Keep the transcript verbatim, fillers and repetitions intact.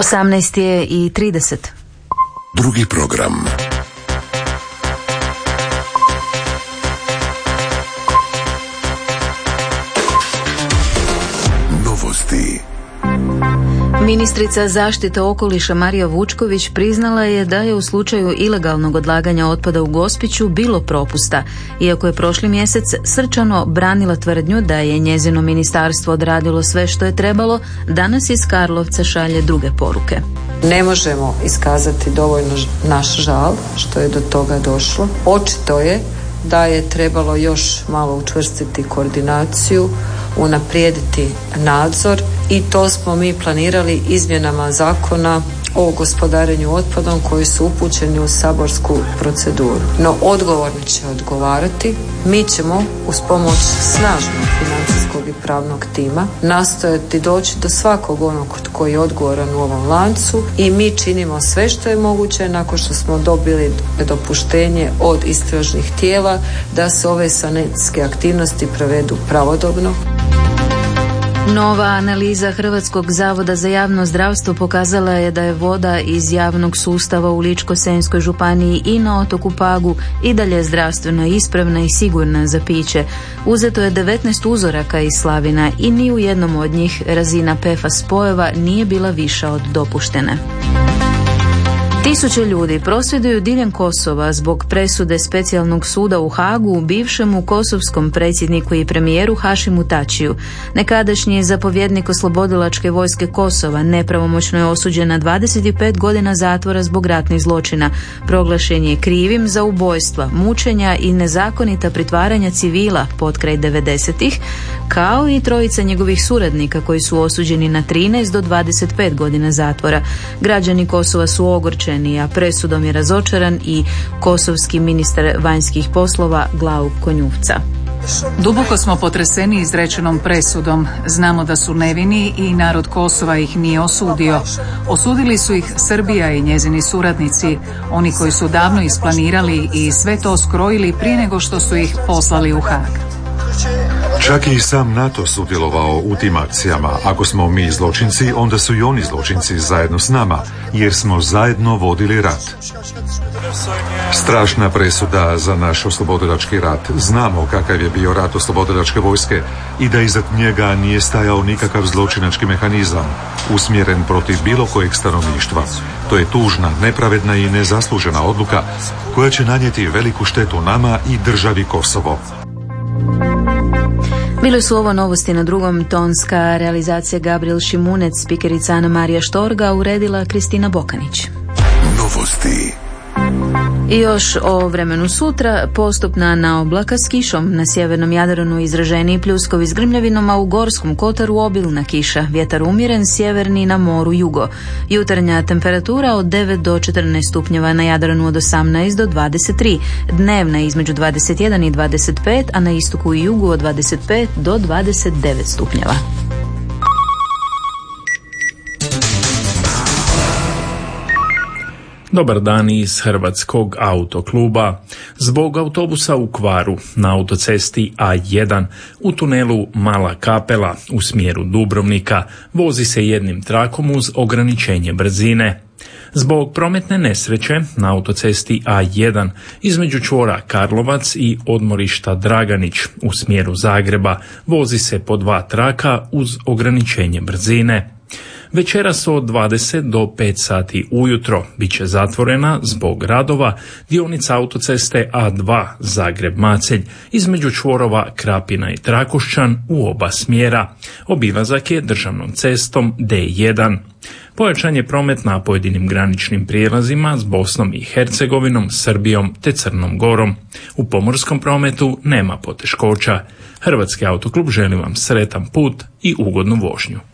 osamnaest je i trideset. Drugi program. Novosti. Ministrica zaštite okoliša Marija Vučković priznala je da je u slučaju ilegalnog odlaganja otpada u Gospiću bilo propusta, iako je prošli mjesec srčano branila tvrdnju da je njezino ministarstvo odradilo sve što je trebalo. Danas iz Karlovca šalje druge poruke. Ne možemo iskazati dovoljno naš žal što je do toga došlo. Očito je da je trebalo još malo učvrstiti koordinaciju, unaprijediti nadzor i to smo mi planirali izmjenama zakona o gospodarenju otpadom koji su upućeni u saborsku proceduru. No odgovorni će odgovarati. Mi ćemo uz pomoć snažnog financijskog i pravnog tima nastojati doći do svakog onog koji je odgovoran u ovom lancu i mi činimo sve što je moguće nakon što smo dobili dopuštenje od istražnih tijela da se ove sanitetske aktivnosti provedu pravodobno. Nova analiza Hrvatskog zavoda za javno zdravstvo pokazala je da je voda iz javnog sustava u Ličko-senjskoj županiji i na otoku Pagu i dalje zdravstveno ispravna i sigurna za piće. Uzeto je devetnaest uzoraka iz slavina i ni u jednom od njih razina P F A S spojeva nije bila viša od dopuštene. Tisuće ljudi prosvjeduju diljem Kosova zbog presude specijalnog suda u Hagu bivšemu kosovskom predsjedniku i premijeru Hašimu Tačiju. Nekadašnji zapovjednik oslobodilačke vojske Kosova nepravomoćno je osuđen na dvadeset pet godina zatvora zbog ratnih zločina. Proglašen je krivim za ubojstva, mučenja i nezakonita pritvaranja civila potkraj devedesetih, kao i trojica njegovih suradnika koji su osuđeni na trinaest do dvadeset pet godina zatvora. Građani Kosova su ogorčeni, a presudom je razočaran i kosovski ministar vanjskih poslova Glauk Konjuvca. Duboko smo potreseni izrečenom presudom. Znamo da su nevini i narod Kosova ih nije osudio. Osudili su ih Srbija i njezini suradnici, oni koji su davno isplanirali i sve to skrojili prije nego što su ih poslali u Hag. Čak i sam NATO sudjelovao u tim akcijama. Ako smo mi zločinci, onda su i oni zločinci zajedno s nama, jer smo zajedno vodili rat. Strašna presuda za naš oslobodilački rat. Znamo kakav je bio rat oslobodilačke vojske i da iza njega nije stajao nikakav zločinački mehanizam usmjeren protiv bilo kojeg stanovništva. To je tužna, nepravedna i nezaslužena odluka koja će nanijeti veliku štetu nama i državi Kosovo. Bile su ovo novosti na drugom. Tonska realizacija Gabriel Šimunec, spikerica Ana Marija Štorga, uredila Kristina Bokanić. Novosti. I još o vremenu sutra. Postupna naoblaka s kišom, na sjevernom Jadranu izraženiji pljuskovi s grmljavinom, a u Gorskom kotaru obilna kiša, vjetar umjeren, sjeverni, na moru jugo. Jutarnja temperatura od devet do četrnaest stupnjeva, na Jadranu od osamnaest do dvadeset tri, dnevna između dvadeset jedan i dvadeset pet, a na istoku i jugu od dvadeset pet do dvadeset devet stupnjeva. Dobar dan iz Hrvatskog autokluba. Zbog autobusa u kvaru na autocesti A jedan u tunelu Mala Kapela u smjeru Dubrovnika vozi se jednim trakom uz ograničenje brzine. Zbog prometne nesreće na autocesti A jedan između čvora Karlovac i odmorišta Draganić u smjeru Zagreba vozi se po dva traka uz ograničenje brzine. Večeras od dvadeset do pet sati ujutro bit će zatvorena zbog radova dionica autoceste A dva Zagreb-Macelj između čvorova Krapina i Trakošćan u oba smjera. Obilazak je državnom cestom D jedan. Pojačan je promet na pojedinim graničnim prijelazima s Bosnom i Hercegovinom, Srbijom te Crnom Gorom. U pomorskom prometu nema poteškoća. Hrvatski autoklub želi vam sretan put i ugodnu vožnju.